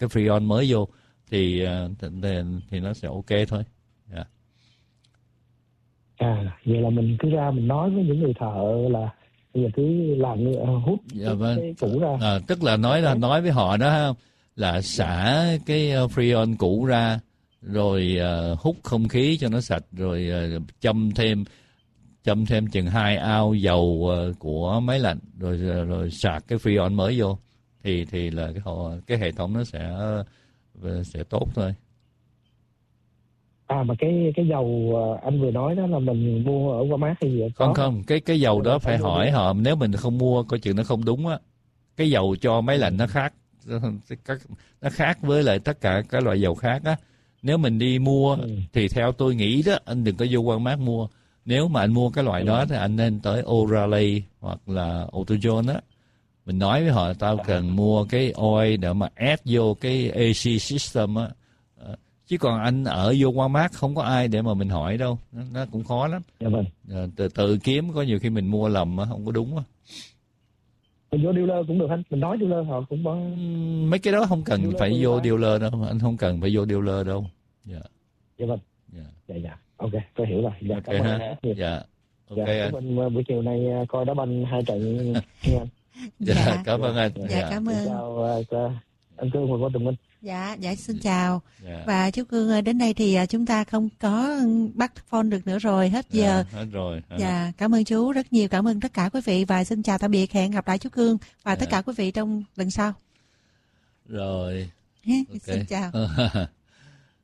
cái Freon mới vô thì nó sẽ ok thôi. Yeah. Vậy là mình cứ ra mình nói với những người thợ là bây giờ cứ làm hút cái cũ ra. Tức là nói với họ đó là xả cái Freon cũ ra, rồi hút không khí cho nó sạch, rồi châm thêm chừng 2 ao dầu của máy lạnh, rồi sạc cái Freon mới vô thì là cái hệ thống nó sẽ tốt thôi. Mà cái dầu anh vừa nói đó là mình mua ở Walmart hay gì? Không, cái dầu đó phải hỏi họ, nếu mình không mua coi chừng nó không đúng á. Cái dầu cho máy lạnh nó khác với lại tất cả các loại dầu khác á. Nếu mình đi mua thì theo tôi nghĩ đó, anh đừng có vô Walmart mua. Nếu mà anh mua cái loại đó thì anh nên tới O'Reilly hoặc là AutoZone á. Mình nói với họ tao cần mua cái oil để mà add vô cái AC system á. Chứ còn anh ở vô Walmart không có ai để mà mình hỏi đâu, nó cũng khó lắm. Dạ vâng. Tự kiếm, có nhiều khi mình mua lầm á, không có đúng á. Mình vô dealer cũng được anh, mình nói dealer họ cũng có. Mấy cái đó không cần phải vô dealer đâu, anh không cần phải vô dealer đâu. Dạ vâng. Dạ. Ok, tôi hiểu rồi. Dạ, cảm ơn anh. Dạ. Ok anh. Buổi chiều nay coi đá banh 2 trận nha anh. Dạ, cảm ơn anh. Dạ, cảm ơn. Chào anh Cương và cô Tùng Minh. Dạ, xin chào. Và chú Cương ơi, đến đây thì chúng ta không có bắt phone được nữa rồi, hết giờ. Hết rồi. Dạ, cảm ơn chú rất nhiều, cảm ơn tất cả quý vị và xin chào tạm biệt, hẹn gặp lại chú Cương và tất cả quý vị trong lần sau. Rồi. Okay. Xin chào.